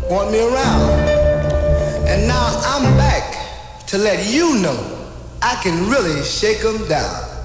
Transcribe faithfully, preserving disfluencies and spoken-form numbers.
want me around. And now I'm back to let you know I can really shake 'em down.